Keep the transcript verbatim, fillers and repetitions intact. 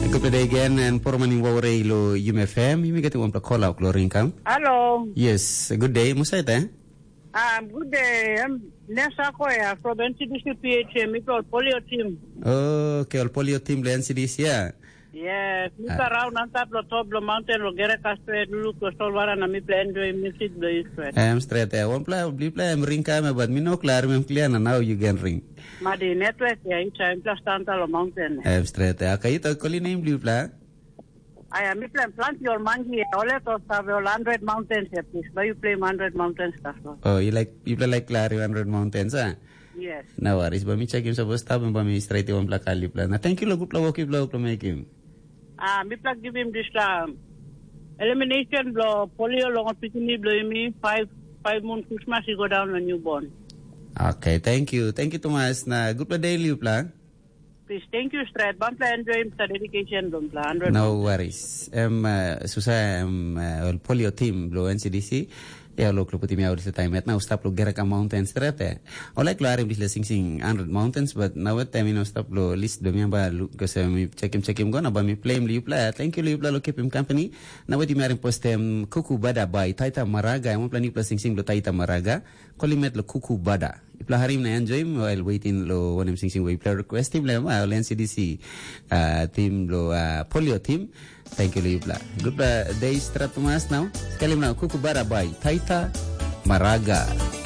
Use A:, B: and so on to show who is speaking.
A: Good day again, and for morning wawre lo U M F M. You may get one call out, Loring Kam.
B: Hello.
A: Yes, good day. Musa ite?
B: Um, good day. I'm Nessa Koya from N C D C P H M. It's all polio team.
A: Oh, okay, all polio team le N C D C, yeah.
B: Yes, Mister Round on top of top the mountain, Logera Castre, Lulu, Costolvara, and me plan to music the East.
A: I'm straight. I won't play, we play, I'm ring Kam, but me no clear, I'm clear, and now you can ring.
B: Madi network, yeah, it's a plus Tantalo mountain.
A: I'm straight. Okay, to call name blue play.
B: I am plan plant your mangi, all let us have all hundred mountains here, please. Why you play hundred mountains stuff?
A: Oh, you like, you play like Clary hundred mountains, huh?
B: Yes.
A: No worries, but me check him so stop and by me straight one black ali plan. Thank you, good blow, keep blow to make him.
B: Ah, me plug give him this um, elimination blow, polio long pitini blow me, five five moon Christmas, you go down when you born.
A: Okay, thank you. Thank you, Thomas. Na good pa daily plan.
B: Please, thank you, Strat. Bang plan enjoy the dedication dong plan.
A: No worries. Um, uh, susah um, uh, polio team blow N C D C. Ya lo klub tim ya udah time at now stop lo gerak mountains Strat eh. Oleh keluar im disle sing sing hundred mountains, but now at time no stop lo list do mian ba lu kasi mi check him check him go na ba mi play him liu play. Thank you liu play lo keep him company. Na wadi maring post um, kuku bada by Taita Maraga. Mo plani plus sing sing lo Taita Maraga. Kolimet lo kuku bada. Ipla harim na enjoy while waiting lo one sing sing we play request team le ma N C D C uh, team lo uh, polio team. Thank you Liupla. Good day Strat Thomas now. Sekali na kuku bada by Taita Maraga.